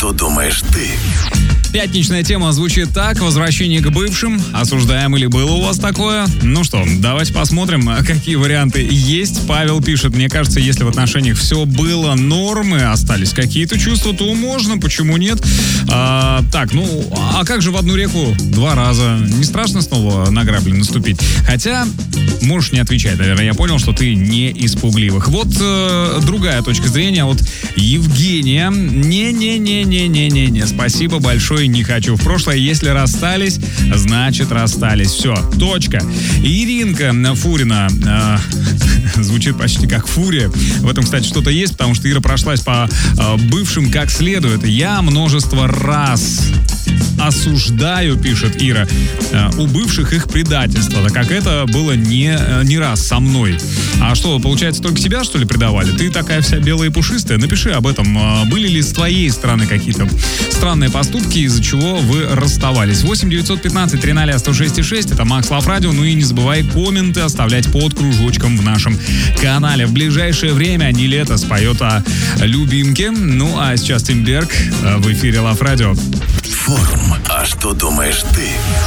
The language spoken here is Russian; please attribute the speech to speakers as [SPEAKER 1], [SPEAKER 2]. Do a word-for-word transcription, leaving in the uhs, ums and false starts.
[SPEAKER 1] что думаешь ты?
[SPEAKER 2] Пятничная тема звучит так: возвращение к бывшим. Осуждаем или было у вас такое? Ну что, давайте посмотрим, какие варианты есть. Павел пишет: мне кажется, если в отношениях все было нормы, остались какие-то чувства, то можно, почему нет? А, так, ну, а как же в одну реку два раза? Не страшно снова на грабли наступить? Хотя, можешь не отвечать, наверное, я понял, что ты не из пугливых. Вот э, другая точка зрения от Евгения. Не-не-не-не-не-не-не, спасибо большое, не хочу в прошлое. Если расстались, значит расстались. Все, точка. Иринка Фурина э, звучит почти как фурия. В этом, кстати, что-то есть, потому что Ира прошлась по э, бывшим как следует. Я множество раз осуждаю, пишет Ира, э, у бывших их предательство. Так как это было не, не раз со мной. А что, получается, только себя, что ли, предавали? Ты такая вся белая и пушистая? Напиши об этом. Были ли с твоей стороны какие-то странные поступки, из-за чего вы расставались? восемь девятьсот пятнадцать тринадцать сто шесть и шесть. Это Макс Лав Радио. Ну и не забывай комменты оставлять под кружочком в нашем канале. В ближайшее время Нилетто споет о любимке. Ну а сейчас Тим Берг в эфире Лав Радио.
[SPEAKER 1] Форум. А что думаешь ты?